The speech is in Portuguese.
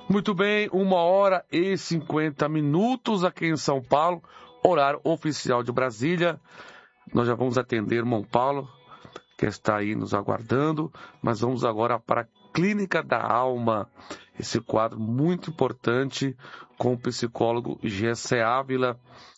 Muito bem, 1h50 aqui em São Paulo, horário oficial de Brasília. Nós já vamos atender o Mão Paulo, que está aí nos aguardando, mas vamos agora para a Clínica da Alma, esse quadro muito importante com o psicólogo Gessé Ávila,